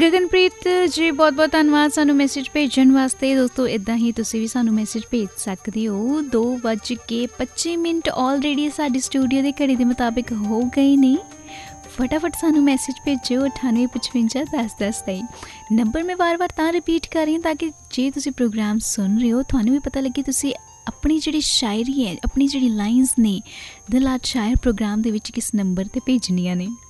ਗਗਨਪ੍ਰੀਤ ਜੀ ਬਹੁਤ ਬਹੁਤ ਧੰਨਵਾਦ ਸਾਨੂੰ ਮੈਸੇਜ ਭੇਜਣ ਵਾਸਤੇ। ਦੋਸਤੋ ਇੱਦਾਂ ਹੀ ਤੁਸੀਂ ਵੀ ਸਾਨੂੰ ਮੈਸੇਜ ਭੇਜ ਸਕਦੇ ਹੋ। 2:25 ਆਲਰੇਡੀ ਸਾਡੀ ਸਟੂਡੀਓ ਦੀ ਘੜੀ ਦੇ ਮੁਤਾਬਿਕ ਹੋ ਗਏ ਨੇ। ਫਟਾਫਟ ਸਾਨੂੰ ਮੈਸੇਜ ਭੇਜੋ 9855101023। ਨੰਬਰ ਮੈਂ ਵਾਰ-ਵਾਰ ਤਾਂ ਰਿਪੀਟ ਕਰ ਰਹੀ ਹਾਂ ਤਾਂ ਕਿ ਜੇ ਤੁਸੀਂ ਪ੍ਰੋਗਰਾਮ ਸੁਣ ਰਹੇ ਹੋ ਤੁਹਾਨੂੰ ਵੀ ਪਤਾ ਲੱਗੇ ਤੁਸੀਂ ਆਪਣੀ ਜਿਹੜੀ ਸ਼ਾਇਰੀ ਹੈ, ਆਪਣੀ ਜਿਹੜੀ ਲਾਈਨਸ ਨੇ ਦਿਲ ਅੱਜ ਸ਼ਾਇਰ ਪ੍ਰੋਗਰਾਮ ਦੇ ਵਿੱਚ ਕਿਸ ਨੰਬਰ 'ਤੇ ਭੇਜਣੀਆਂ ਨੇ।